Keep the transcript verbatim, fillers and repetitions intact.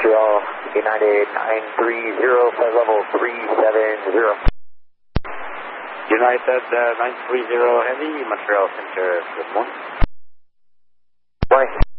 Montreal, United nine three zero, flight level three seven zero. United uh, nine three zero Heavy, Montreal Center, good morning. Morning.